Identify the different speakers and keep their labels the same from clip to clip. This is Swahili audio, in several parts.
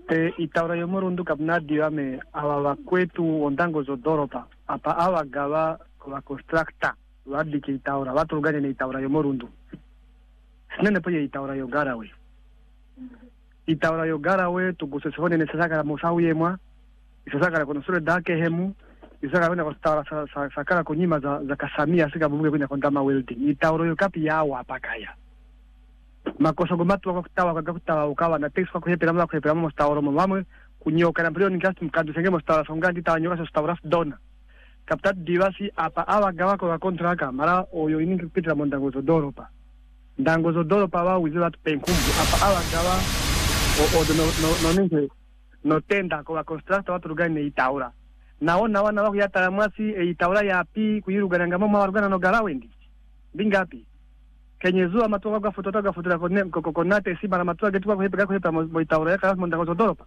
Speaker 1: itaura yomurundu kabnadi wame awa kwetu ondango zodoropa apa awa gawa kwa constructa wadiki itaura watu rugane ni itaura yomurundu sinene poye itaura yogarawe itaura yogarawe tugusesone nesakara musawu yemwa isakara kono sure dake hemu isakara kwenda kustaura sakara kunyima za kasamia sika bubuke kwenda kontama welding itaura yokapi yawa apakaya makosa gomatu wakakutawa ukawa na text kwa kuhepera mwa stauro mamwe kunyoka na mbrio nikasti mkadu senge mwa stauro songandi tawa nyoka so stauro dona kaptat divasi apa awa gawa kwa kontraka mara oyo iningi kupitira mo ndangozo doropa wa wizi watu penkumbu apa awa gawa no ninge no tenda kwa constructa watu rugani ne itaura naona wana wako yatara mwasi itaura ya api kuyirugana ngama warugana no garawendi bingapi kenyezua matoka kwa fotoga kokonate si bana matoka getu kwa kuhepa mo itaura yaka mo ndangozo doropa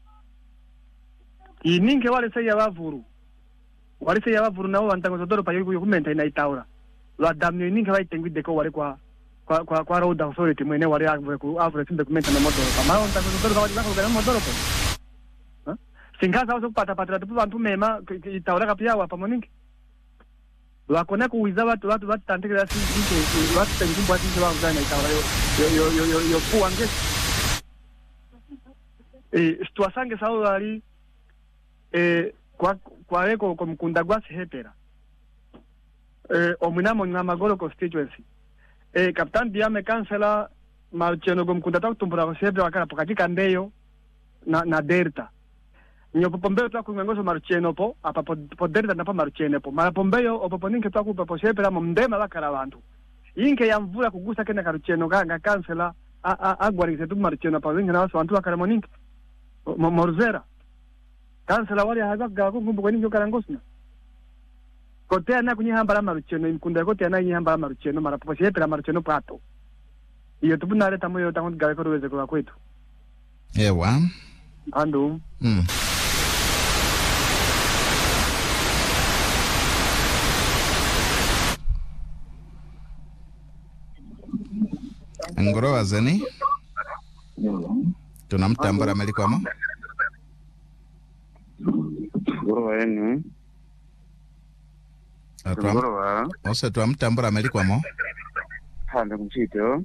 Speaker 1: ininge wale se ya bavuru nao wantangozo doropa yuko kumenta ina itaura la damno ininge wa itengwide ko wale kwa road authority mwene wale avure simbe kumenta na modoropa mao ntangozo doropa wale bako kana modoropa singaza waso pata tupu bantu mema itaura kapia wa pamoninge wakona kuwiza watu tandikira sisi watu tengumbu ati wa ngana itaura yo kuange situasange sawo ali kwa reko kumkunda gwasi hepera omunamo ngamagolo constituency captain diame kansela marcheno kumkunda takutumbura ko hepera wakala pokatika ndeyo na delta nyo popombeyo twa kungangoso marcheno po apa po delta na po marcheno po mara pombeyo opoponinke twa kupa po hepera mo ndema bakara abantu inke ya mvula kugusa kena karucheno ganga kansela agwarise tu marcheno pa winga na wasu antu bakara moninke morzera kansela wali hazaga kumbu kwa ninyo karangosna kotea na kunyihambara marucheno imkunda kotea na nyihambara marucheno mara popo hepera marucheno pato iyo tubunare tamoyo tangu gawe ko ruweze kwa kwetu
Speaker 2: ewa
Speaker 1: andu
Speaker 2: ngoro wazeni tunamtambara melikwamo
Speaker 3: Gorowa Gorowa
Speaker 2: ose twamtambura melikwamo
Speaker 3: hande mchito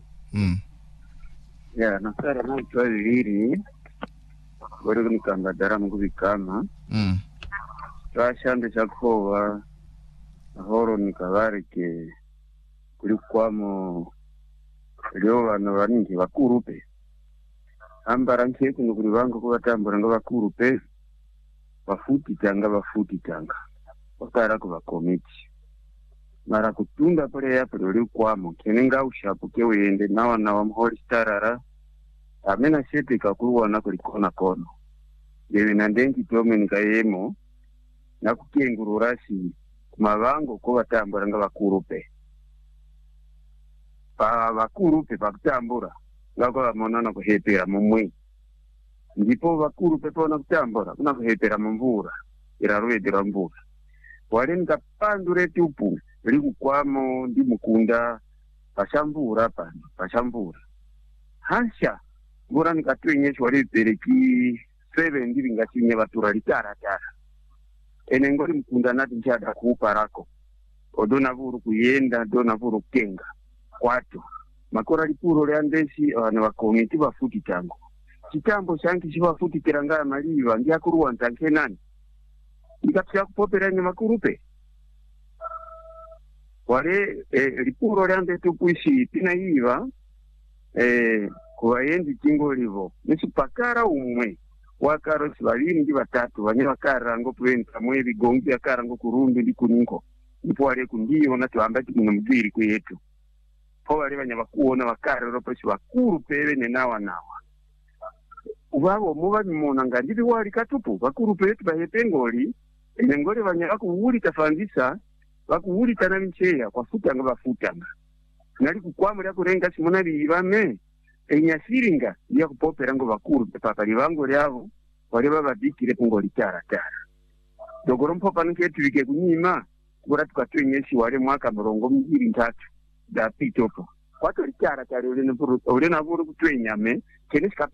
Speaker 3: ya nasara na twaliri bari kumkamba dara mukubikama twashande chakowa horo nikavarike kuri kwamo lyo vano vaningi vakurupe ambara nkeku nukuri vangu kuvatambura nga vakurupe vafuti tanga wakara kuva komiti mara kutunda pale yapo lori kwamo kenenga ushapu kewende nawa mhori starara amena shete kakuruwana kuri kono yewe nandengi tome nikayemo nakukengururashi kumavango ko vatambura nga vakurupe vakurupe pakutambura ngako vamonana kuhepera mumwe ndipo vakurupe pona kutambura kuna kuhepera mumvura iraruedera mvura wale nikapandure tupu likukwamo ndi mukunda pashambura hansha ngora nikatwenyeshwa lipereki 7 ndiri ngatinye vatura litara ene ngori mukunda nati nchada kuuparako odona vuru kuyenda dona vuru kenga kwato makora lipuro lyandesi vana vakomiti vafuti tango chitambo changi chivafuti terangara maliva ndiakuruwa ntanke nani ikapya kupopera ni makurupe wale lipuro lyande tupuishi pinaiva kuvayendi tingo livo nisipakara umwe wakaro sivaviri ndi vatatu vanye vakara ngo puenta mwe vigongi yakara ngo kurundu ndi kuningo ndipo wale kundiyo nati wambati muno mdziri kwetu po wale vanya vakuona vakara ropo chivakuru peve nenawa uvavo muva mimona ngandiri wali katupu vakuru petu vahepengoli engoli vanya vakuwulita fanzisa vakuwulita na micheya kwafutanga vafutanga nali kukwamo lyakurenga simona vivame enyasiringa ya kupopera ngo vakuru papa livango lyavo wale vavadikire kungoli tara dogoro mpopa nketuvike kunyima kubura tukatwenyesi wale mwaka 23 da pitopo kwato litara ule na vuru kutwenyame keneska